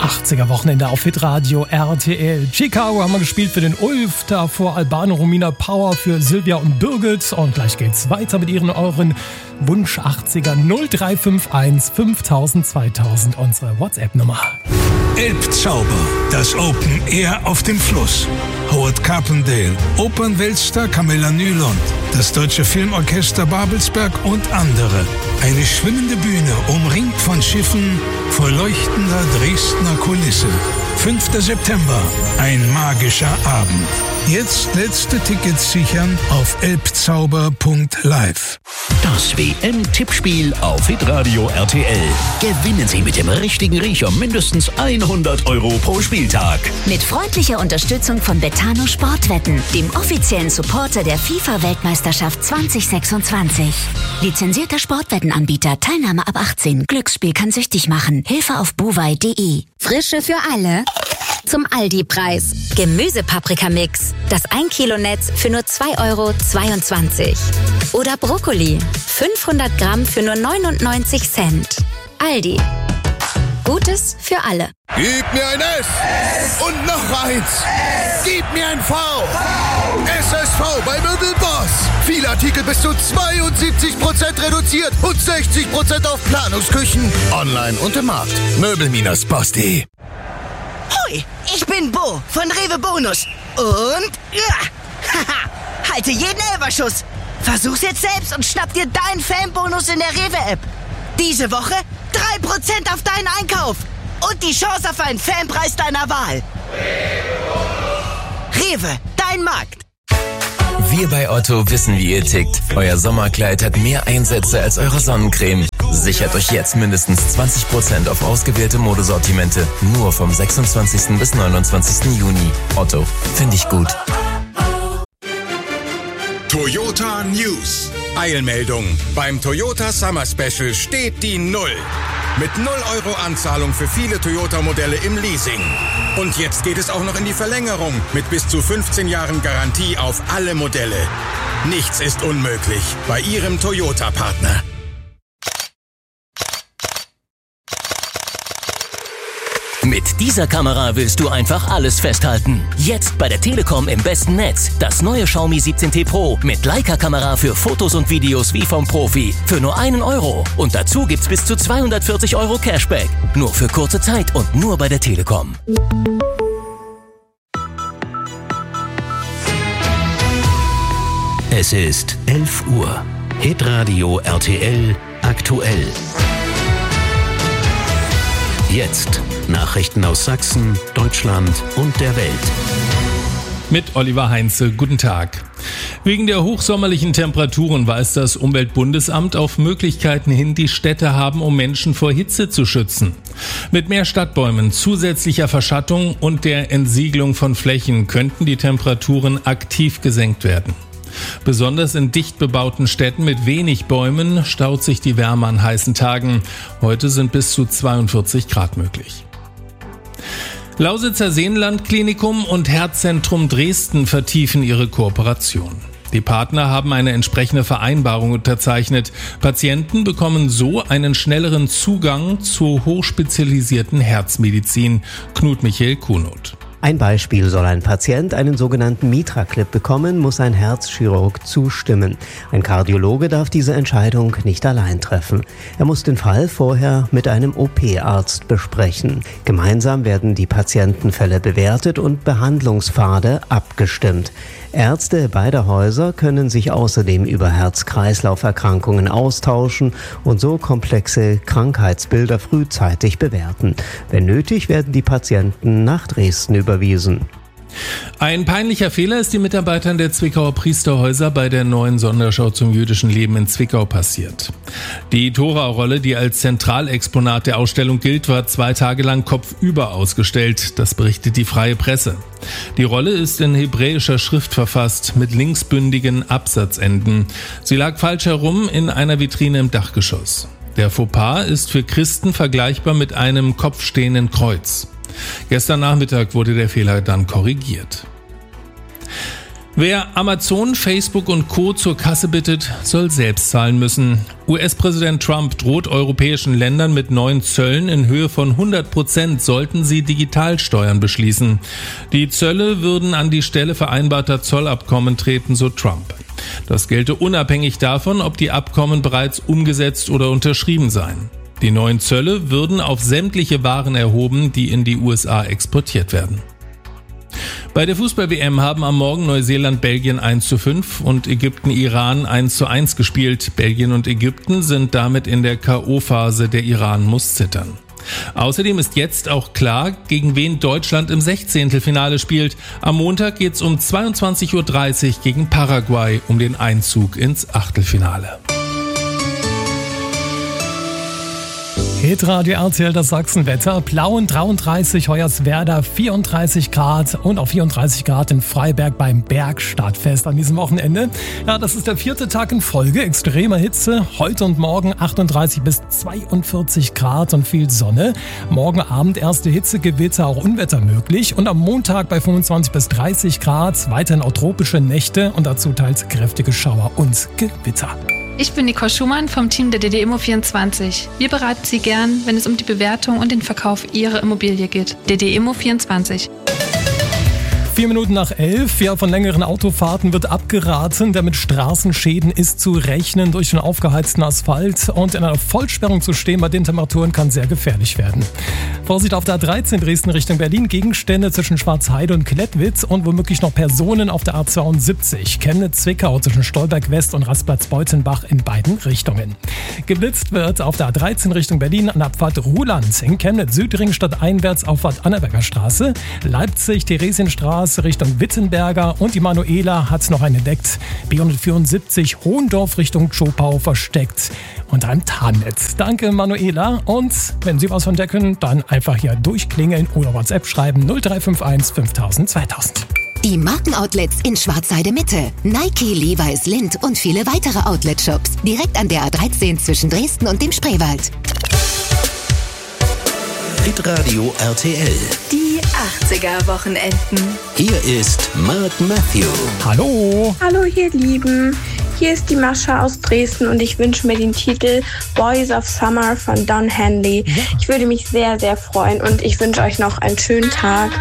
80er-Wochenende auf Hitradio RTL. Chicago haben wir gespielt für den Ulf, davor Albano Romina Power für Silvia und Birgit. Und gleich geht's weiter mit euren Wunsch 80er 0351 5000 2000, unsere WhatsApp-Nummer. Elbzauber, das Open Air auf dem Fluss. Howard Carpendale, Opernweltstar Camilla Nylund, das Deutsche Filmorchester Babelsberg und andere. Eine schwimmende Bühne, umringt von Schiffen, vor leuchtender Dresdner Kulisse. 5. September, ein magischer Abend. Jetzt letzte Tickets sichern auf elbzauber.live. Das WM-Tippspiel auf Hitradio RTL. Gewinnen Sie mit dem richtigen Riecher mindestens 100 € pro Spieltag. Mit freundlicher Unterstützung von Betano Sportwetten, dem offiziellen Supporter der FIFA-Weltmeisterschaft 2026. Lizenzierter Sportwettenanbieter, Teilnahme ab 18. Glücksspiel kann süchtig machen. Hilfe auf buwei.de. Frische für alle. Zum Aldi-Preis. Gemüsepaprikamix. Das 1 Kilo Netz für nur 2,22 €. Oder Brokkoli. 500 Gramm für nur 99 Cent. Aldi. Gutes für alle. Gib mir ein S und noch eins. Gib mir ein V. SSV bei Möbelboss. Viele Artikel bis zu 72% reduziert und 60% auf Planungsküchen. Online und im Markt. Möbel-Boss.de. Hoi, ich bin Bo von Rewe Bonus. Und haha, halte jeden Elferschuss. Versuch's jetzt selbst und schnapp dir deinen Fanbonus in der Rewe-App. Diese Woche 3% auf deinen Einkauf. Und die Chance auf einen Fanpreis deiner Wahl. Rewe, dein Markt. Wir bei Otto wissen, wie ihr tickt. Euer Sommerkleid hat mehr Einsätze als eure Sonnencreme. Sichert euch jetzt mindestens 20% auf ausgewählte Modesortimente. Nur vom 26. bis 29. Juni. Otto, finde ich gut. Toyota News. Eilmeldung. Beim Toyota Summer Special steht die 0. Mit 0 € Anzahlung für viele Toyota-Modelle im Leasing. Und jetzt geht es auch noch in die Verlängerung mit bis zu 15 Jahren Garantie auf alle Modelle. Nichts ist unmöglich bei Ihrem Toyota-Partner. Mit dieser Kamera willst du einfach alles festhalten. Jetzt bei der Telekom im besten Netz. Das neue Xiaomi 17T Pro mit Leica-Kamera für Fotos und Videos wie vom Profi. Für nur 1 €. Und dazu gibt's bis zu 240 € Cashback. Nur für kurze Zeit und nur bei der Telekom. Es ist 11 Uhr. Hitradio RTL aktuell. Jetzt Nachrichten aus Sachsen, Deutschland und der Welt. Mit Oliver Heinze, guten Tag. Wegen der hochsommerlichen Temperaturen weist das Umweltbundesamt auf Möglichkeiten hin, die Städte haben, um Menschen vor Hitze zu schützen. Mit mehr Stadtbäumen, zusätzlicher Verschattung und der Entsiegelung von Flächen könnten die Temperaturen aktiv gesenkt werden. Besonders in dicht bebauten Städten mit wenig Bäumen staut sich die Wärme an heißen Tagen. Heute sind bis zu 42 Grad möglich. Lausitzer Seenland-Klinikum und Herzzentrum Dresden vertiefen ihre Kooperation. Die Partner haben eine entsprechende Vereinbarung unterzeichnet. Patienten bekommen so einen schnelleren Zugang zur hochspezialisierten Herzmedizin. Knut Michael Kuhnot. Ein Beispiel: Soll ein Patient einen sogenannten Mitra-Clip bekommen, muss ein Herzchirurg zustimmen. Ein Kardiologe darf diese Entscheidung nicht allein treffen. Er muss den Fall vorher mit einem OP-Arzt besprechen. Gemeinsam werden die Patientenfälle bewertet und Behandlungspfade abgestimmt. Ärzte beider Häuser können sich außerdem über Herz-Kreislauf-Erkrankungen austauschen und so komplexe Krankheitsbilder frühzeitig bewerten. Wenn nötig, werden die Patienten nach Dresden überwiesen. Ein peinlicher Fehler ist den Mitarbeitern der Zwickauer Priesterhäuser bei der neuen Sonderschau zum jüdischen Leben in Zwickau passiert. Die Tora-Rolle, die als Zentralexponat der Ausstellung gilt, war 2 Tage lang kopfüber ausgestellt. Das berichtet die Freie Presse. Die Rolle ist in hebräischer Schrift verfasst, mit linksbündigen Absatzenden. Sie lag falsch herum in einer Vitrine im Dachgeschoss. Der Fauxpas ist für Christen vergleichbar mit einem kopfstehenden Kreuz. Gestern Nachmittag wurde der Fehler dann korrigiert. Wer Amazon, Facebook und Co. zur Kasse bittet, soll selbst zahlen müssen. US-Präsident Trump droht europäischen Ländern mit neuen Zöllen in Höhe von 100%, sollten sie Digitalsteuern beschließen. Die Zölle würden an die Stelle vereinbarter Zollabkommen treten, so Trump. Das gelte unabhängig davon, ob die Abkommen bereits umgesetzt oder unterschrieben seien. Die neuen Zölle würden auf sämtliche Waren erhoben, die in die USA exportiert werden. Bei der Fußball-WM haben am Morgen Neuseeland Belgien 1:5 und Ägypten Iran 1:1 gespielt. Belgien und Ägypten sind damit in der K.O.-Phase, der Iran muss zittern. Außerdem ist jetzt auch klar, gegen wen Deutschland im 16. Finale spielt. Am Montag geht's um 22:30 Uhr gegen Paraguay um den Einzug ins Achtelfinale. Hitradio RTL, das Sachsenwetter. Plauen 33, Hoyerswerda 34 Grad und auch 34 Grad in Freiberg beim Bergstadtfest an diesem Wochenende. Ja, das ist der 4. Tag in Folge. Extremer Hitze. Heute und morgen 38 bis 42 Grad und viel Sonne. Morgen Abend erste Hitzegewitter, auch Unwetter möglich. Und am Montag bei 25 bis 30 Grad. Weiterhin auch tropische Nächte und dazu teils kräftige Schauer und Gewitter. Ich bin Nicole Schumann vom Team der DD-Immo24. Wir beraten Sie gern, wenn es um die Bewertung und den Verkauf Ihrer Immobilie geht. DD-Immo24. 4 Minuten nach 11. Ja, von längeren Autofahrten wird abgeraten, denn mit Straßenschäden ist zu rechnen durch den aufgeheizten Asphalt. Und in einer Vollsperrung zu stehen bei den Temperaturen kann sehr gefährlich werden. Vorsicht auf der A13 Dresden Richtung Berlin. Gegenstände zwischen Schwarzheide und Klettwitz und womöglich noch Personen auf der A72. Chemnitz-Zwickau zwischen Stolberg West und Rastplatz-Beutenbach in beiden Richtungen. Geblitzt wird auf der A13 Richtung Berlin an der Abfahrt Ruhland. In Chemnitz-Südring stadteinwärts Auffahrt Annaberger Straße. Leipzig-Theresienstraße Richtung Wittenberger und die Manuela hat noch einen entdeckt. B174 Hohendorf Richtung Zschopau versteckt unter einem Tarnnetz. Danke Manuela und wenn Sie was entdecken, dann einfach hier durchklingeln oder WhatsApp schreiben 0351 5000 2000. Die Markenoutlets in Schwarzheide Mitte, Nike, Levi's, Lindt und viele weitere Outlet-Shops. Direkt an der A13 zwischen Dresden und dem Spreewald. Hitradio RTL. Die 80er-Wochenenden. Hier ist Mark Matthew. Hallo. Hallo ihr Lieben. Hier ist die Mascha aus Dresden und ich wünsche mir den Titel Boys of Summer von Don Henley. Ich würde mich sehr, sehr freuen und ich wünsche euch noch einen schönen Tag.